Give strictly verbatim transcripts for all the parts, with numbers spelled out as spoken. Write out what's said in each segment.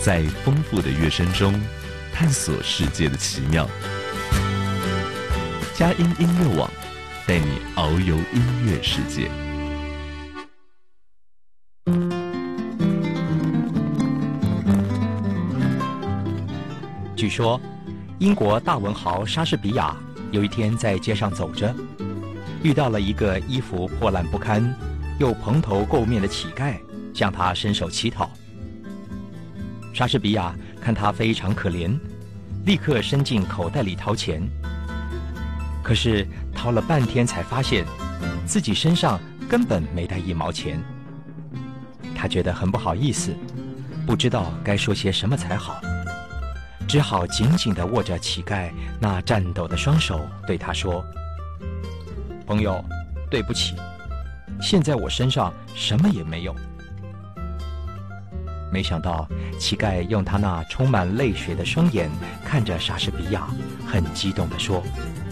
在丰富的乐声中探索世界的奇妙。佳音音乐网带你遨游音乐世界。 据说，英国大文豪莎士比亚有一天在街上走着，遇到了一个衣服破烂不堪又蓬头垢面的乞丐，向他伸手乞讨。莎士比亚看他非常可怜，立刻伸进口袋里掏钱。可是掏了半天才发现，自己身上根本没带一毛钱。他觉得很不好意思，不知道该说些什么才好，只好紧紧地握着乞丐那颤抖的双手，对他说：“朋友，对不起，现在我身上什么也没有。”没想到乞丐用他那充满泪水的双眼看着莎士比亚，很激动地说：“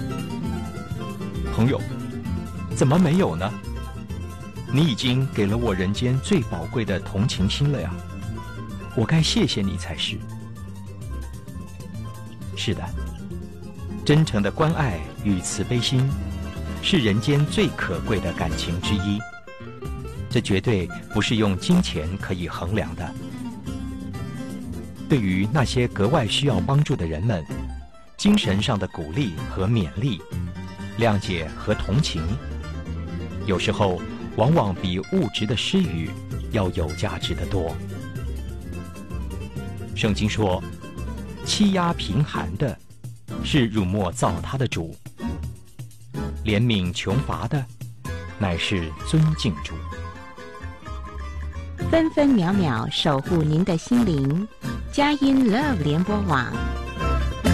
朋友，怎么没有呢？你已经给了我人间最宝贵的同情心了呀，我该谢谢你才是。”是的，真诚的关爱与慈悲心是人间最可贵的感情之一，这绝对不是用金钱可以衡量的。对于那些格外需要帮助的人们，精神上的鼓励和勉励，谅解和同情，有时候往往比物质的施予要有价值得多。圣经说，欺压贫寒的是辱没造他的主，怜悯穷乏的乃是尊敬主。 分分秒秒守护您的心灵，佳音 Love 联播网